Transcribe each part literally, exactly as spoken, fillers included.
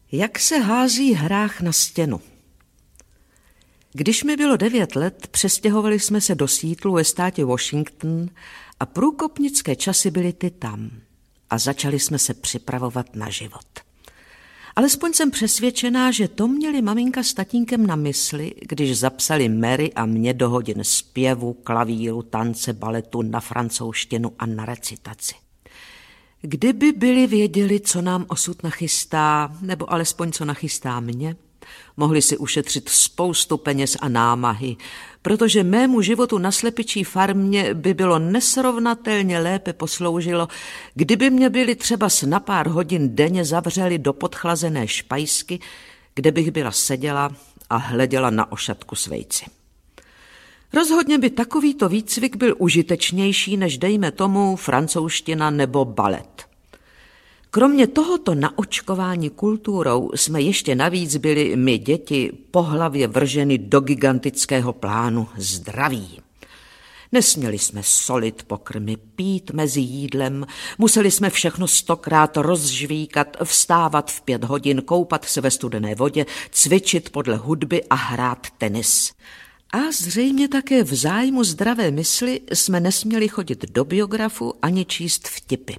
Jak se hází hrách na stěnu. Když mi bylo devět let, přestěhovali jsme se do Seattlu ve státě Washington a průkopnické časy byly ty tam. A začali jsme se připravovat na život. Alespoň jsem přesvědčená, že to měli maminka s tatínkem na mysli, když zapsali Mary a mě do hodin zpěvu, klavíru, tance, baletu, na francouzštinu a na recitaci. Kdyby byli věděli, co nám osud nachystá, nebo alespoň co nachystá mě, mohli si ušetřit spoustu peněz a námahy, protože mému životu na slepičí farmě by bylo nesrovnatelně lépe posloužilo, kdyby mě byli třeba s na pár hodin denně zavřeli do podchlazené špajsky, kde bych byla seděla a hleděla na ošatku s vejci. Rozhodně by takovýto výcvik byl užitečnější, než dejme tomu francouzština nebo balet. Kromě tohoto naočkování kulturou jsme ještě navíc byli my děti po hlavě vrženy do gigantického plánu zdraví. Nesměli jsme solit pokrmy, pít mezi jídlem, museli jsme všechno stokrát rozžvíkat, vstávat v pět hodin, koupat se ve studené vodě, cvičit podle hudby a hrát tenis. A zřejmě také v zájmu zdravé mysli jsme nesměli chodit do biografu ani číst vtipy.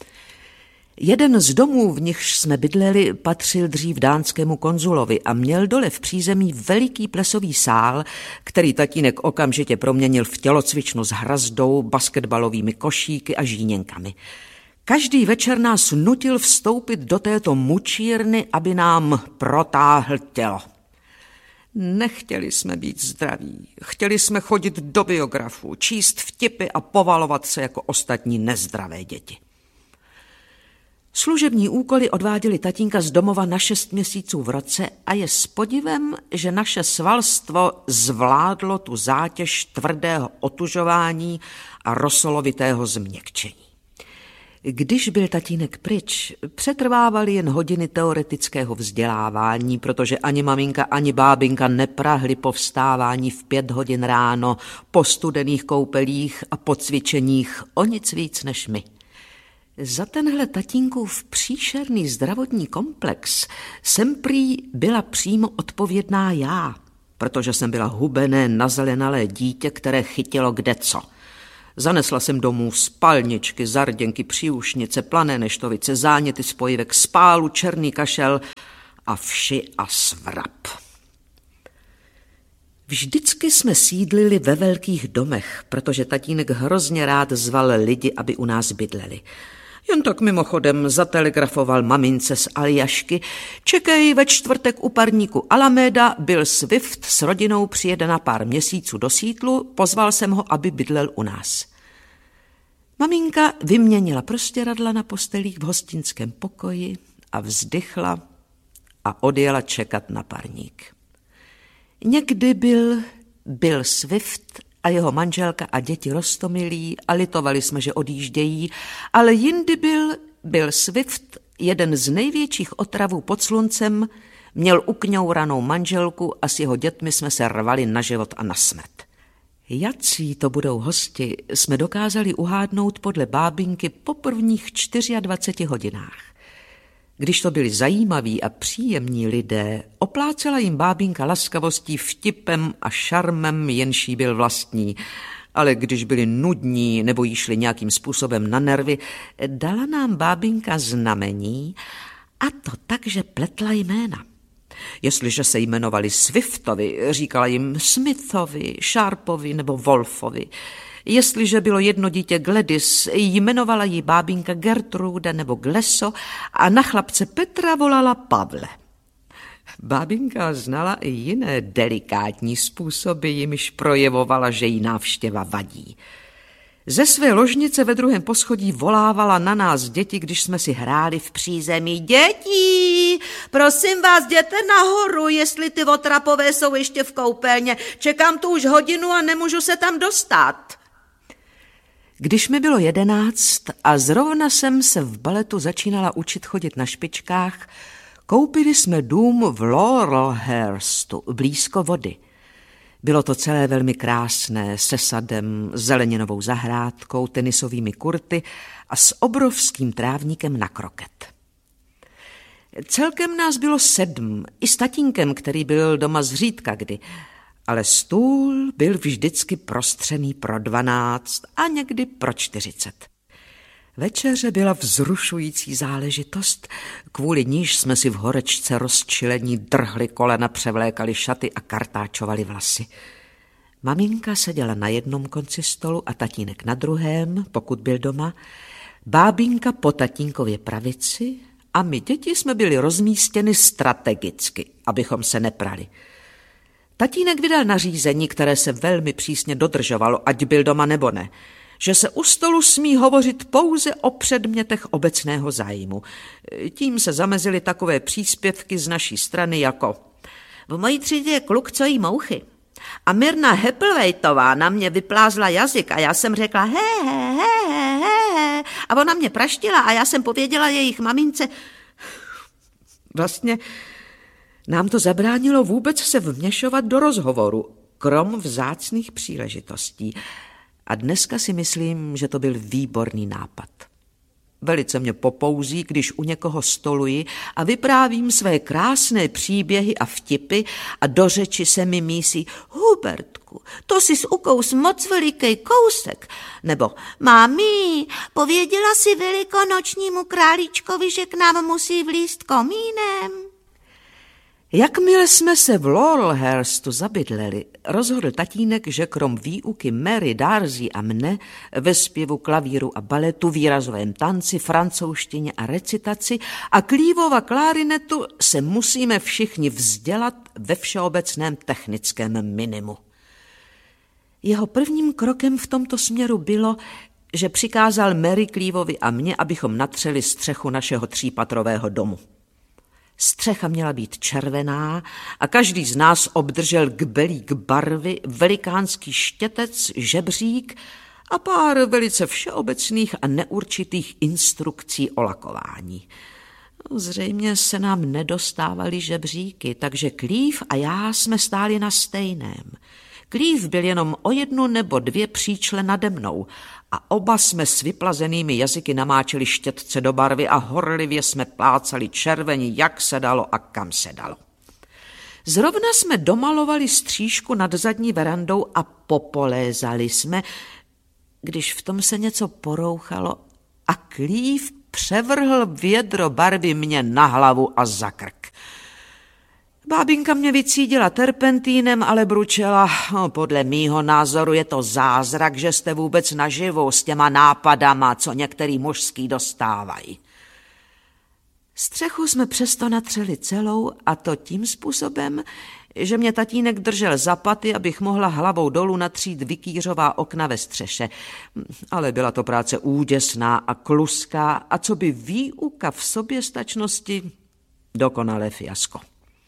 Jeden z domů, v nichž jsme bydleli, patřil dřív dánskému konzulovi a měl dole v přízemí veliký plesový sál, který tatínek okamžitě proměnil v tělocvičnu s hrazdou, basketbalovými košíky a žíněnkami. Každý večer nás nutil vstoupit do této mučírny, aby nám protáhl tělo. Nechtěli jsme být zdraví, chtěli jsme chodit do biografu, číst vtipy a povalovat se jako ostatní nezdravé děti. Služební úkoly odváděli tatínka z domova na šest měsíců v roce a je s podivem, že naše svalstvo zvládlo tu zátěž tvrdého otužování a rosolovitého změkčení. Když byl tatínek pryč, přetrvávaly jen hodiny teoretického vzdělávání, protože ani maminka, ani bábinka neprahly po vstávání v pět hodin ráno, po studených koupelích a po cvičeních o nic víc než my. Za tenhle tatínkův příšerný zdravotní komplex jsem prý byla přímo odpovědná já, protože jsem byla hubené, nazelenalé dítě, které chytilo kdeco. Zanesla jsem domů spalničky, zarděnky, příušnice, plané neštovice, záněty spojivek, spálu, černý kašel a vši a svrap. Vždycky jsme sídlili ve velkých domech, protože tatínek hrozně rád zval lidi, aby u nás bydleli. Jen tak mimochodem zatelegrafoval mamince z Aljašky: čekej, ve čtvrtek u parníku Alameda, Bill Swift s rodinou přijede na pár měsíců do Seattlu, pozval jsem ho, aby bydlel u nás. Maminka vyměnila prostěradla na postelích v hostinském pokoji a vzdychla a odjela čekat na parník. Někdy byl Bill Swift a jeho manželka a děti roztomilí a litovali jsme, že odjíždějí, ale jindy byl Bill Swift, jeden z největších otravů pod sluncem, měl ukňouranou manželku a s jeho dětmi jsme se rvali na život a na smrt. Jací to budou hosti, jsme dokázali uhádnout podle bábinky po prvních dvaceti čtyřech hodinách. Když to byli zajímaví a příjemní lidé, oplácela jim bábinka laskavostí, vtipem a šarmem, jenž jí byl vlastní. Ale když byli nudní nebo jí šli nějakým způsobem na nervy, dala nám bábinka znamení, a to tak, že pletla jména. Jestliže se jmenovali Swiftovi, říkala jim Smithovi, Sharpovi nebo Wolfovi. Jestliže bylo jedno dítě Gladys, jmenovala jí bábinka Gertrude nebo Gleso a na chlapce Petra volala Pavle. Bábinka znala i jiné delikátní způsoby, jimiž projevovala, že jí návštěva vadí. Ze své ložnice ve druhém poschodí volávala na nás děti, když jsme si hráli v přízemí: děti, prosím vás, jděte nahoru, jestli ty otrapové jsou ještě v koupelně. Čekám tu už hodinu a nemůžu se tam dostat. Když mi bylo jedenáct a zrovna jsem se v baletu začínala učit chodit na špičkách, koupili jsme dům v Laurelhurstu, blízko vody. Bylo to celé velmi krásné, se sadem, zeleninovou zahrádkou, tenisovými kurty a s obrovským trávníkem na kroket. Celkem nás bylo sedm, i s tatínkem, který byl doma zřídka kdy. Ale stůl byl vždycky prostřený pro dvanáct a někdy pro čtyřicet. Večeře byla vzrušující záležitost, kvůli níž jsme si v horečce rozčilení drhli kolena, převlékali šaty a kartáčovali vlasy. Maminka seděla na jednom konci stolu a tatínek na druhém, pokud byl doma, bábínka po tatínkově pravici a my děti jsme byli rozmístěni strategicky, abychom se neprali. Tatínek vydal nařízení, které se velmi přísně dodržovalo, ať byl doma nebo ne, že se u stolu smí hovořit pouze o předmětech obecného zájmu. Tím se zamezily takové příspěvky z naší strany jako: v mojí třídě je kluk, co jí mouchy. A Mirna Heplvejtová na mě vyplázla jazyk a já jsem řekla he, he, he, he, he. A ona mě praštila a já jsem pověděla jejich mamince. Vlastně nám to zabránilo vůbec se vměšovat do rozhovoru, krom vzácných příležitostí. A dneska si myslím, že to byl výborný nápad. Velice mě popouzí, když u někoho stoluji a vyprávím své krásné příběhy a vtipy a do řeči se mi mísí: Hubertku, to jsi ukous moc veliký kousek. Nebo mámi, pověděla si velikonočnímu králíčkovi, že k nám musí vlízt komínem. Jakmile jsme se v Laurelhurstu zabydleli, rozhodl tatínek, že krom výuky Mary, Darcy a mne ve zpěvu, klavíru a baletu, výrazovém tanci, francouzštině a recitaci a Cleavova klarinetu se musíme všichni vzdělat ve všeobecném technickém minimu. Jeho prvním krokem v tomto směru bylo, že přikázal Mary, Cleavovi a mně, abychom natřeli střechu našeho třípatrového domu. Střecha měla být červená a každý z nás obdržel kbelík barvy, velikánský štětec, žebřík a pár velice všeobecných a neurčitých instrukcí o lakování. Zřejmě se nám nedostávaly žebříky, takže Cleave a já jsme stáli na stejném. Cleave byl jenom o jednu nebo dvě příčle nade mnou a oba jsme s vyplazenými jazyky namáčeli štětce do barvy a horlivě jsme plácali červení, jak se dalo a kam se dalo. Zrovna jsme domalovali střížku nad zadní verandou a popolézali jsme, když v tom se něco porouchalo a Cleave převrhl vědro barvy mě na hlavu a za krk. Bábinka mě vycídila terpentínem, ale bručela: no, podle mýho názoru je to zázrak, že jste vůbec naživu s těma nápadama, co některý mužský dostávají. Střechu jsme přesto natřeli celou, a to tím způsobem, že mě tatínek držel za paty, abych mohla hlavou dolů natřít vikýřová okna ve střeše. Ale byla to práce úděsná a kluská a co by výuka v soběstačnosti, dokonalé fiasko.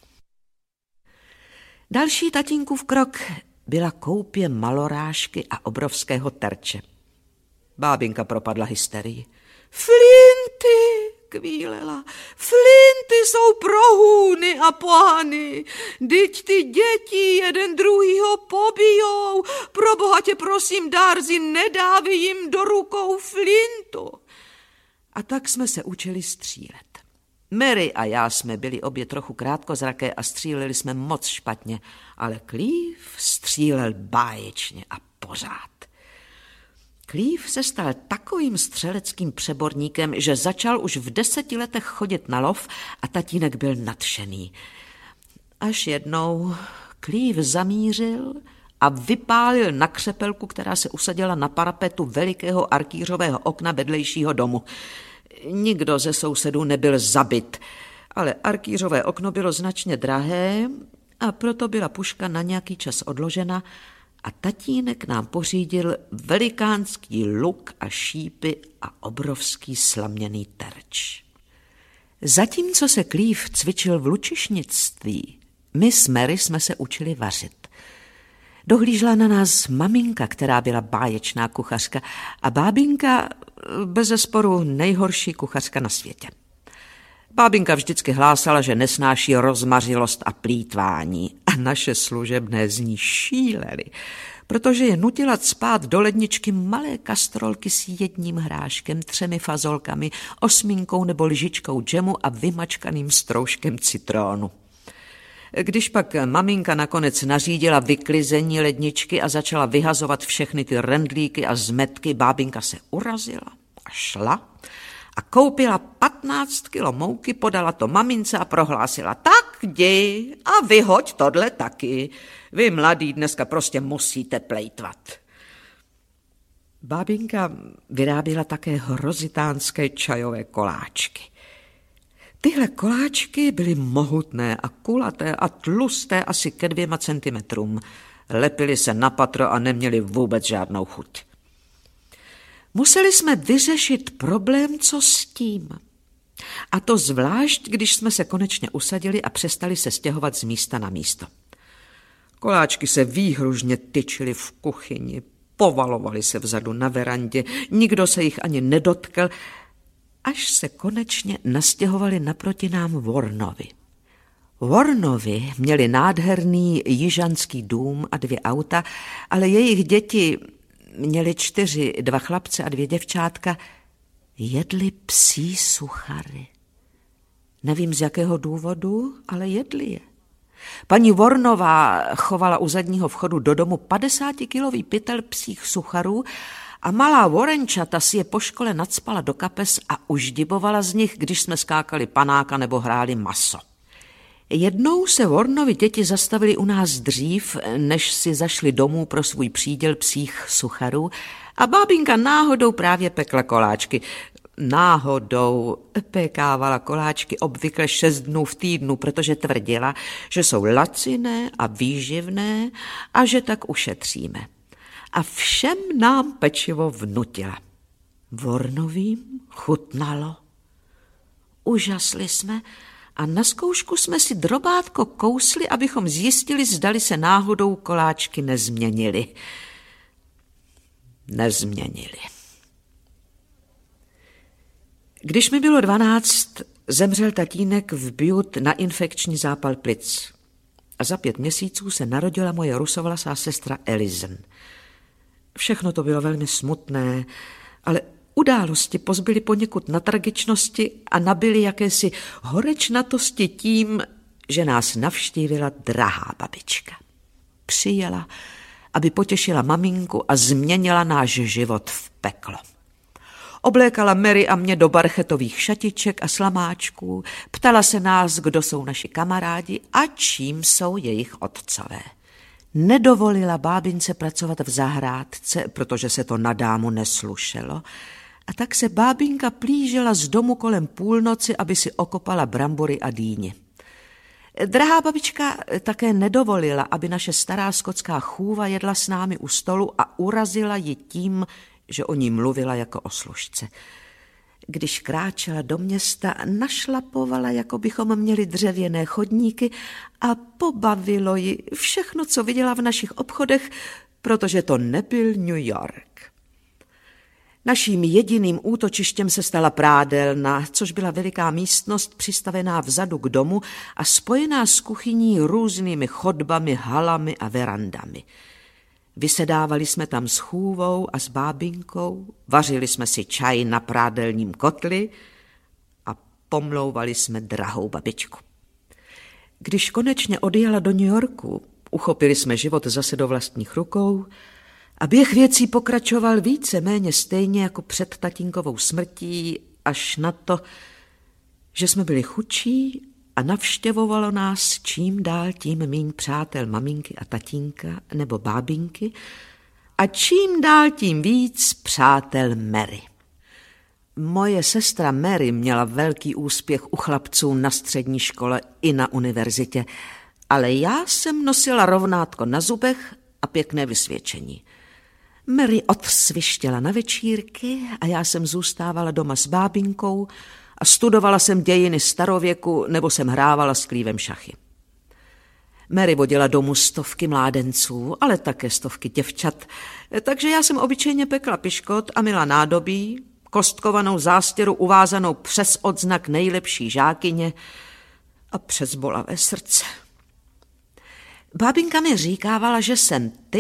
Další tatínkův krok byla koupě malorážky a obrovského terče. Bábinka propadla hysterii. Flinty, kvílela, flinty jsou pro hůny a pohany. Dyť ty děti jeden druhýho pobijou. Proboha tě prosím, Darcy, nedávej jim do rukou flintu. A tak jsme se učili střílet. Mary a já jsme byli obě trochu krátkozraké a stříleli jsme moc špatně, ale Cleave střílel báječně a pořád. Cleave se stal takovým střeleckým přeborníkem, že začal už v deseti letech chodit na lov a tatínek byl nadšený. Až jednou Cleave zamířil a vypálil na křepelku, která se usadila na parapetu velikého arkýřového okna vedlejšího domu. Nikdo ze sousedů nebyl zabit, ale arkýřové okno bylo značně drahé a proto byla puška na nějaký čas odložena a tatínek nám pořídil velikánský luk a šípy a obrovský slaměný terč. Zatímco se Cleave cvičil v lučišnictví, my s Mary jsme se učili vařit. Dohlížela na nás maminka, která byla báječná kuchařka, a bábinka bezesporu nejhorší kuchařka na světě. Bábinka vždycky hlásala, že nesnáší rozmařilost a plýtvání a naše služebné z ní šílely. protože je nutila cpát do ledničky malé kastrolky s jedním hráškem, třemi fazolkami, osminkou nebo lžičkou džemu a vymačkaným stroužkem citrónu. Když pak maminka nakonec nařídila vyklizení ledničky a začala vyhazovat všechny ty rendlíky a zmetky, bábinka se urazila a šla a koupila patnáct kilo mouky, podala to mamince a prohlásila: tak jdi a vyhoď tohle taky. Vy mladí dneska prostě musíte plejtvat. Bábinka vyráběla také hrozitánské čajové koláčky. Tyhle koláčky byly mohutné a kulaté a tlusté asi ke dvěma centimetrům. Lepily se na patro a neměly vůbec žádnou chuť. Museli jsme vyřešit problém, co s tím. A to zvlášť, když jsme se konečně usadili a přestali se stěhovat z místa na místo. Koláčky se výhružně tyčily v kuchyni, povalovaly se vzadu na verandě, nikdo se jich ani nedotkl, až se konečně nastěhovali naproti nám Vornovi. Vornovi měli nádherný jižanský dům a dvě auta, ale jejich děti, měli čtyři, dva chlapce a dvě děvčátka, jedli psí suchary. Nevím z jakého důvodu, ale jedli je. Paní Vornová chovala u zadního vchodu do domu padesátikilový pytel psích sucharů a malá Vorenčata si je po škole nacpala do kapes a uždibovala z nich, když jsme skákali panáka nebo hráli maso. Jednou se Vornovi děti zastavili u nás dřív, než si zašli domů pro svůj příděl psích sucharů a bábinka náhodou právě pekla koláčky. Náhodou pékávala koláčky obvykle šest dnů v týdnu, protože tvrdila, že jsou laciné a výživné a že tak ušetříme. A všem nám pečivo vnutila. Vornovým chutnalo. Užasli jsme a na zkoušku jsme si drobátko kousli, abychom zjistili, zdali se náhodou koláčky nezměnily. Nezměnily. Když mi bylo dvanáct, zemřel tatínek v Bute na infekční zápal plic. A za pět měsíců se narodila moje rusovlasá sestra Elizen. Všechno to bylo velmi smutné, ale události pozbyly poněkud na tragičnosti a nabyly jakési horečnatosti tím, že nás navštívila drahá babička. Přijela, aby potěšila maminku a změnila náš život v peklo. Oblékala Mary a mě do barchetových šatiček a slamáčků, ptala se nás, kdo jsou naši kamarádi a čím jsou jejich otcové. Nedovolila bábince pracovat v zahrádce, protože se to na dámu neslušelo, a tak se bábinka plížila z domu kolem půlnoci, aby si okopala brambory a dýně. Drahá babička také nedovolila, aby naše stará skotská chůva jedla s námi u stolu a urazila ji tím, že o ní mluvila jako o služce. Když kráčela do města, našlapovala, jako bychom měli dřevěné chodníky a pobavilo ji všechno, co viděla v našich obchodech, protože to nebyl New York. Naším jediným útočištěm se stala prádelna, což byla veliká místnost přistavená vzadu k domu a spojená s kuchyní různými chodbami, halami a verandami. Vysedávali jsme tam s chůvou a s bábinkou, vařili jsme si čaj na prádelním kotli a pomlouvali jsme drahou babičku. Když konečně odjela do New Yorku, uchopili jsme život zase do vlastních rukou a běh věcí pokračoval více méně stejně jako před tatínkovou smrtí, až na to, že jsme byli chudší a navštěvovalo nás čím dál tím míň přátel maminky a tatínka nebo bábinky a čím dál tím víc přátel Mary. Moje sestra Mary měla velký úspěch u chlapců na střední škole i na univerzitě, ale já jsem nosila rovnátko na zubech a pěkné vysvědčení. Mary odsvištěla na večírky a já jsem zůstávala doma s bábinkou a studovala jsem dějiny starověku nebo jsem hrávala s klívem šachy. Mary vodila domů stovky mládenců, ale také stovky děvčat, takže já jsem obyčejně pekla piškot a mila nádobí, kostkovanou zástěru uvázanou přes odznak nejlepší žákyně a přes bolavé srdce. Bábinka mi říkávala, že jsem typ,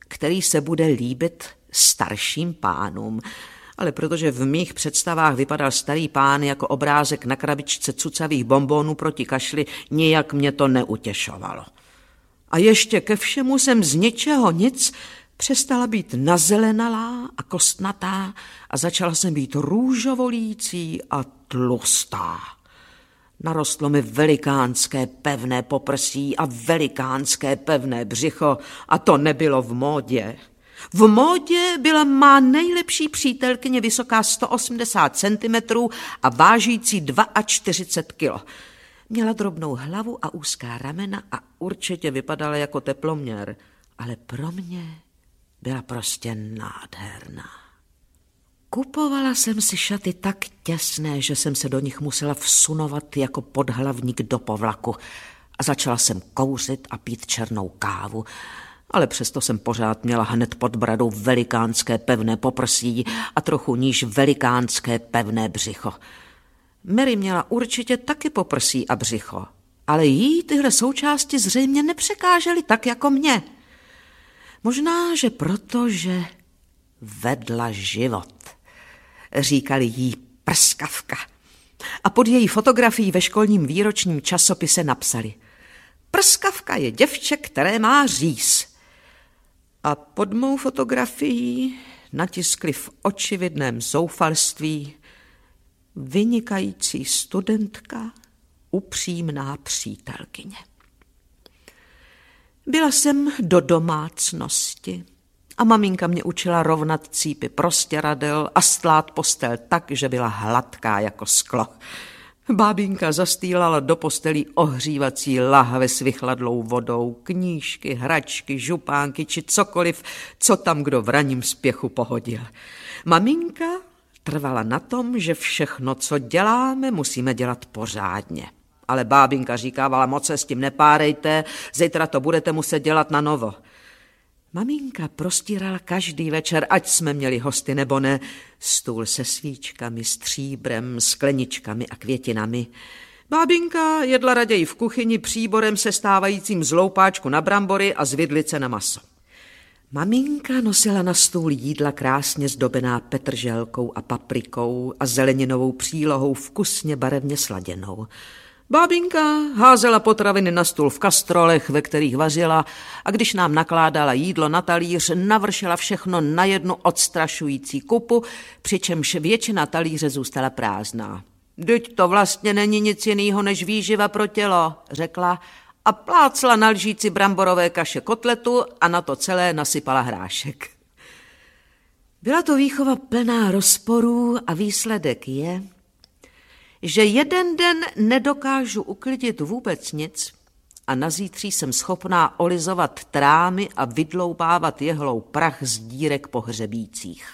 který se bude líbit starším pánům. Ale protože v mých představách vypadal starý pán jako obrázek na krabičce cucavých bonbonů proti kašli, nijak mě to neutěšovalo. A ještě ke všemu jsem z ničeho nic přestala být nazelenalá a kostnatá a začala jsem být růžovolící a tlustá. Narostlo mi velikánské pevné poprsí a velikánské pevné břicho a to nebylo v módě. V módě byla má nejlepší přítelkyně vysoká sto osmdesát centimetrů a vážící čtyřicet dva kilo. Měla drobnou hlavu a úzká ramena a určitě vypadala jako teploměr, ale pro mě byla prostě nádherná. Kupovala jsem si šaty tak těsné, že jsem se do nich musela vsunovat jako podhlavník do povlaku a začala jsem kouřit a pít černou kávu, ale přesto jsem pořád měla hned pod bradou velikánské pevné poprsí a trochu níž velikánské pevné břicho. Mary měla určitě taky poprsí a břicho, ale jí tyhle součásti zřejmě nepřekážely tak jako mě. Možná, že proto, že vedla život. Říkali jí Prskavka. A pod její fotografií ve školním výročním časopise napsali: Prskavka je děvče, které má říz. A pod mou fotografií natiskli v očividném zoufalství: vynikající studentka, upřímná přítelkyně. Byla jsem do domácnosti a maminka mě učila rovnat cípy prostěradel a stlát postel tak, že byla hladká jako sklo. Bábínka zastýlala do postelí ohřívací lahve s vychladlou vodou, knížky, hračky, župánky či cokoliv, co tam kdo v ranním spěchu pohodil. Maminka trvala na tom, že všechno, co děláme, musíme dělat pořádně. Ale bábinka říkávala: moc se s tím nepárejte, zítra to budete muset dělat na novo. Maminka prostírala každý večer, ať jsme měli hosty nebo ne, stůl se svíčkami, stříbrem, skleničkami a květinami. Bábinka jedla raději v kuchyni příborem sestávajícím z loupáčku na brambory a z vidlice na maso. Maminka nosila na stůl jídla krásně zdobená petrželkou a paprikou a zeleninovou přílohou vkusně barevně sladěnou. Bábinka házela potraviny na stůl v kastrolech, ve kterých vařila, a když nám nakládala jídlo na talíř, navršila všechno na jednu odstrašující kupu, přičemž většina talíře zůstala prázdná. Vždyť to vlastně není nic jiného než výživa pro tělo, řekla a plácla na lžíci bramborové kaše kotletu a na to celé nasypala hrášek. Byla to výchova plná rozporů a výsledek je, že jeden den nedokážu uklidit vůbec nic a na zítří jsem schopná olizovat trámy a vydloubávat jehlou prach z dírek po hřebících.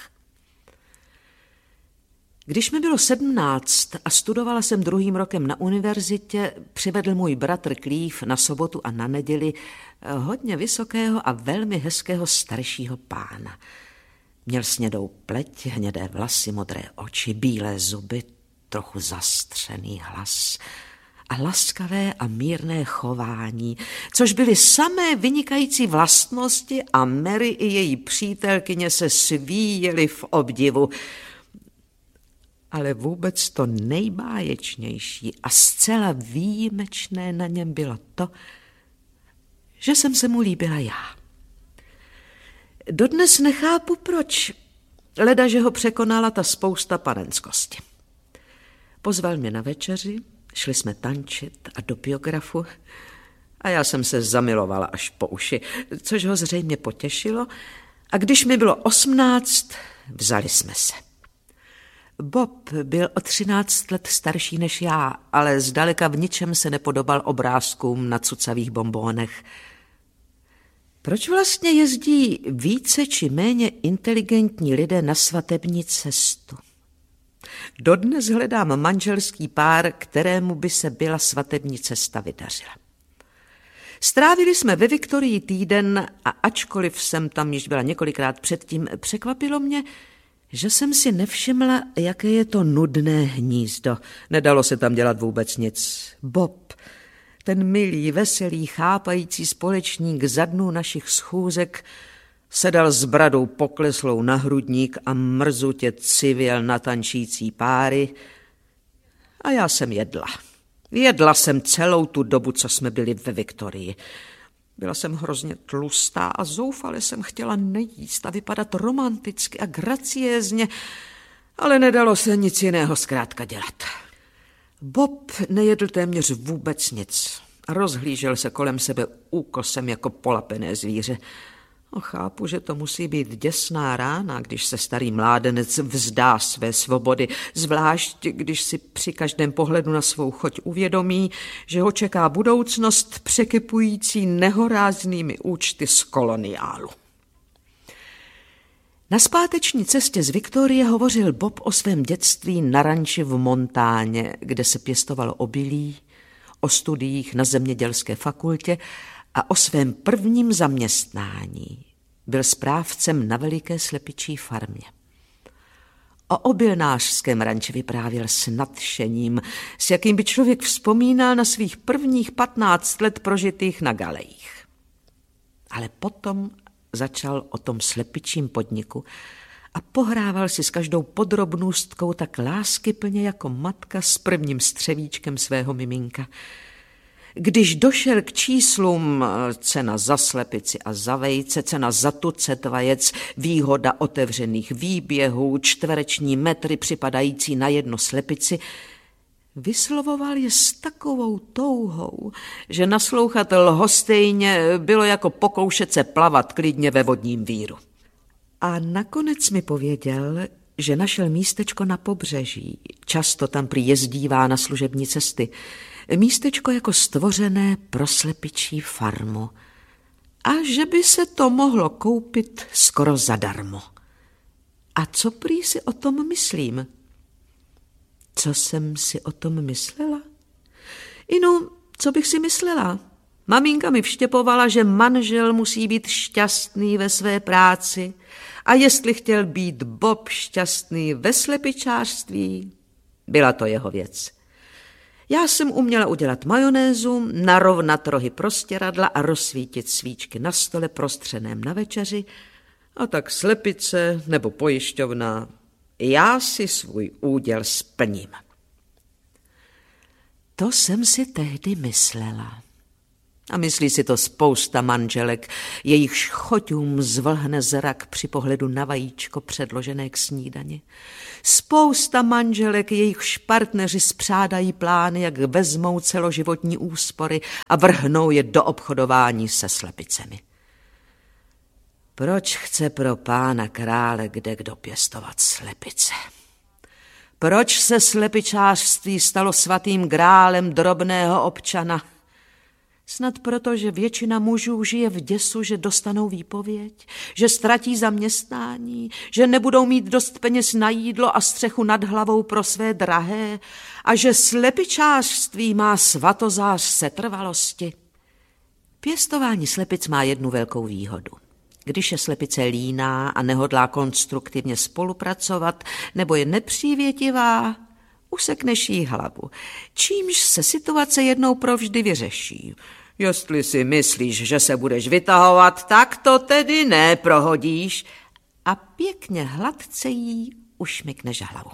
Když mi bylo sedmnáct a studovala jsem druhým rokem na univerzitě, přivedl můj bratr Cleve na sobotu a na neděli hodně vysokého a velmi hezkého staršího pána. Měl snědou pleť, hnědé vlasy, modré oči, bílé zuby, trochu zastřený hlas a laskavé a mírné chování, což byly samé vynikající vlastnosti a Mary i její přítelkyně se svíjely v obdivu. Ale vůbec to nejbáječnější a zcela výjimečné na něm bylo to, že jsem se mu líbila já. Dodnes nechápu, proč, leda, že ho překonala ta spousta panenskosti. Pozval mě na večeři, šli jsme tančit a do biografu a já jsem se zamilovala až po uši, což ho zřejmě potěšilo, a když mi bylo osmnáct, vzali jsme se. Bob byl o třináct let starší než já, ale zdaleka v ničem se nepodobal obrázkům na cucavých bonbónech. Proč vlastně jezdí více či méně inteligentní lidé na svatební cestu? Dodnes hledám manželský pár, kterému by se byla svatební cesta vydařila. Strávili jsme ve Viktorii týden a ačkoliv jsem tam již byla několikrát předtím, překvapilo mě, že jsem si nevšimla, jaké je to nudné hnízdo. Nedalo se tam dělat vůbec nic. Bob, ten milý, veselý, chápající společník za dnů našich schůzek, Sedal s bradou pokleslou na hrudník a mrzutě civěl na tančící páry. A já jsem jedla. Jedla jsem celou tu dobu, co jsme byli ve Viktorii. Byla jsem hrozně tlustá a zoufale jsem chtěla nejíst a vypadat romanticky a graciézně, ale nedalo se nic jiného zkrátka dělat. Bob nejedl téměř vůbec nic a rozhlížel se kolem sebe úkosem jako polapené zvíře. No, chápu, že to musí být děsná rána, když se starý mládenec vzdá své svobody, zvlášť když si při každém pohledu na svou choť uvědomí, že ho čeká budoucnost překypující nehoráznými účty z koloniálu. Na zpáteční cestě z Viktorie hovořil Bob o svém dětství na ranči v Montáně, kde se pěstovalo obilí, o studiích na zemědělské fakultě a o svém prvním zaměstnání. Byl správcem na veliké slepičí farmě. O obilnářském ranči vyprávěl s nadšením, s jakým by člověk vzpomínal na svých prvních patnáct let prožitých na galejích. Ale potom začal o tom slepičím podniku a pohrával si s každou podrobnůstkou tak láskyplně jako matka s prvním střevíčkem svého miminka. Když došel k číslům cena za slepici a za vejce, cena za tucet vajec, výhoda otevřených výběhů, čtvereční metry připadající na jednu slepici, vyslovoval je s takovou touhou, že naslouchat lhostejně bylo jako pokoušet se plavat klidně ve vodním víru. A nakonec mi pověděl, že našel místečko na pobřeží, často tam prý jezdívá na služební cesty, místečko jako stvořené pro slepičí farmu a že by se to mohlo koupit skoro zadarmo. A co prý si o tom myslím? Co jsem si o tom myslela? Inu, co bych si myslela? Maminka mi vštěpovala, že manžel musí být šťastný ve své práci a jestli chtěl být Bob šťastný ve slepičářství, byla to jeho věc. Já jsem uměla udělat majonézu, narovnat rohy prostěradla a rozsvítit svíčky na stole prostřeném na večeři, a tak slepice nebo pojišťovna, já si svůj úděl splním. To jsem si tehdy myslela. A myslí si to spousta manželek, jejichž choťům zvlhne zrak při pohledu na vajíčko předložené k snídani. Spousta manželek, jejichž partneři spřádají plány, jak vezmou celoživotní úspory a vrhnou je do obchodování se slepicemi. Proč chce pro pána krále kdekdo pěstovat slepice? Proč se slepičářství stalo svatým grálem drobného občana? Snad proto, že většina mužů žije v děsu, že dostanou výpověď, že ztratí zaměstnání, že nebudou mít dost peněz na jídlo a střechu nad hlavou pro své drahé a že slepičářství má svatozář setrvalosti. Pěstování slepic má jednu velkou výhodu. Když je slepice líná a nehodlá konstruktivně spolupracovat nebo je nepřívětivá, usekneš jí hlavu, čímž se situace jednou provždy vyřeší. Jestli si myslíš, že se budeš vytahovat, tak to tedy neprohodíš a pěkně hladce jí ušmykneš hlavu.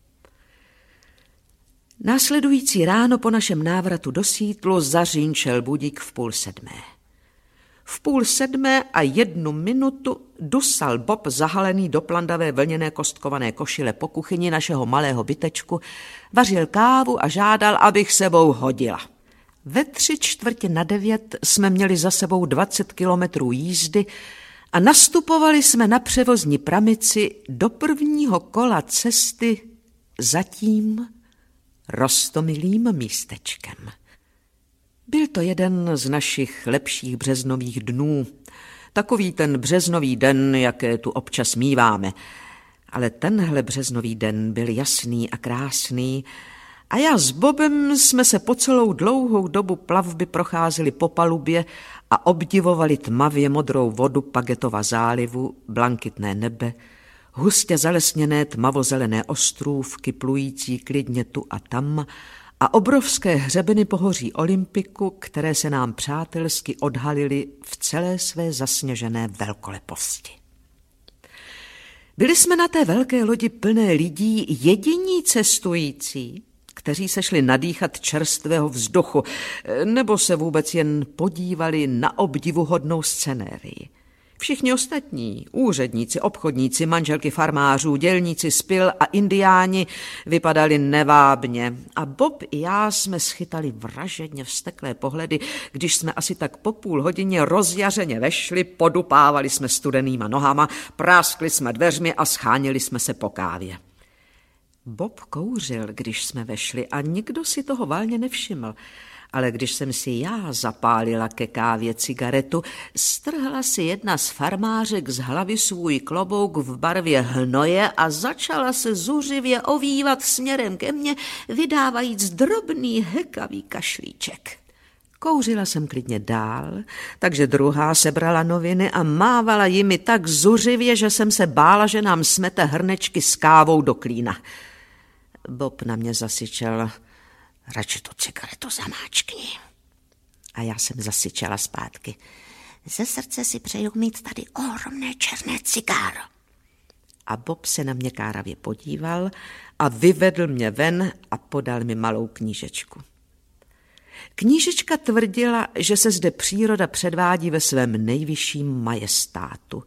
Následující ráno po našem návratu do Sítlu zařínčel budík v půl sedmé. V půl sedmé a jednu minutu dusal Bob zahalený do plandavé vlněné kostkované košile po kuchyni našeho malého bytečku, vařil kávu a žádal, abych sebou hodila. Ve tři čtvrtě na devět jsme měli za sebou dvacet kilometrů jízdy a nastupovali jsme na převozní pramici do prvního kola cesty za tím roztomilým místečkem. Byl to jeden z našich lepších březnových dnů, takový ten březnový den, jaké tu občas míváme. Ale tenhle březnový den byl jasný a krásný a já s Bobem jsme se po celou dlouhou dobu plavby procházeli po palubě a obdivovali tmavě modrou vodu Pagetova zálivu, blankitné nebe, hustě zalesněné tmavozelené ostrůvky plující klidně tu a tam a obrovské hřebeny pohoří Olympiku, které se nám přátelsky odhalily v celé své zasněžené velkoleposti. Byli jsme na té velké lodi plné lidí jediní cestující, kteří se šli nadýchat čerstvého vzduchu, nebo se vůbec jen podívali na obdivuhodnou scenérii. Všichni ostatní, úředníci, obchodníci, manželky farmářů, dělníci z pil a indiáni vypadali nevábně a Bob i já jsme schytali vražedně vzteklé pohledy, když jsme asi tak po půl hodině rozjařeně vešli, podupávali jsme studenýma nohama, práskli jsme dveřmi a schánili jsme se po kávě. Bob kouřil, když jsme vešli a nikdo si toho valně nevšiml. Ale když jsem si já zapálila ke kávě cigaretu, strhla si jedna z farmářek z hlavy svůj klobouk v barvě hnoje a začala se zuřivě ovývat směrem ke mně, vydávajíc drobný hekavý kašlíček. Kouřila jsem klidně dál, takže druhá sebrala noviny a mávala jimi tak zuřivě, že jsem se bála, že nám smete hrnečky s kávou do klína. Bob na mě zasyčel: radši tu cigaretu zamáčkni. A já jsem zasyčela zpátky: ze srdce si přeju mít tady ohromné černé cigáro. A Bob se na mě káravě podíval a vyvedl mě ven a podal mi malou knížečku. Knížečka tvrdila, že se zde příroda předvádí ve svém nejvyšším majestátu.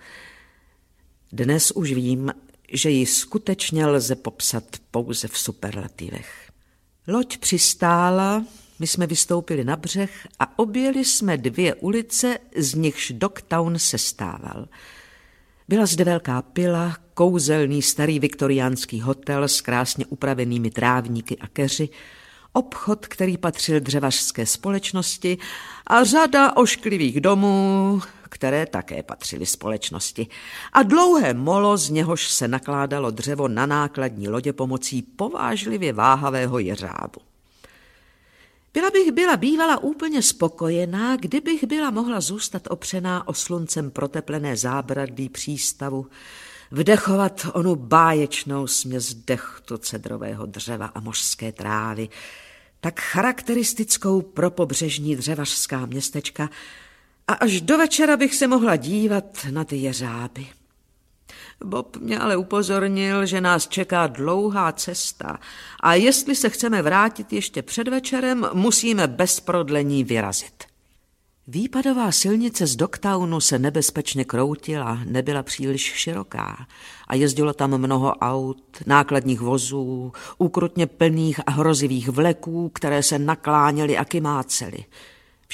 Dnes už vím, že ji skutečně lze popsat pouze v superlativech. Loď přistála, my jsme vystoupili na břeh a objeli jsme dvě ulice, z nichž Dogtown sestával. Byla zde velká pila, kouzelný starý viktoriánský hotel s krásně upravenými trávníky a keři, obchod, který patřil dřevařské společnosti, a řada ošklivých domů, které také patřily společnosti, a dlouhé molo, z něhož se nakládalo dřevo na nákladní lodě pomocí povážlivě váhavého jeřábu. Byla bych byla bývala úplně spokojená, kdybych byla mohla zůstat opřená o sluncem proteplené zábradlí přístavu, vdechovat onu báječnou směs dechtu cedrového dřeva a mořské trávy, tak charakteristickou pro pobřežní dřevařská městečka, a až do večera bych se mohla dívat na ty jeřáby. Bob mě ale upozornil, že nás čeká dlouhá cesta a jestli se chceme vrátit ještě před večerem, musíme bez prodlení vyrazit. Výpadová silnice z Dogtownu se nebezpečně kroutila, nebyla příliš široká a jezdilo tam mnoho aut, nákladních vozů, úkrutně plných a hrozivých vleků, které se nakláněly a kymácely.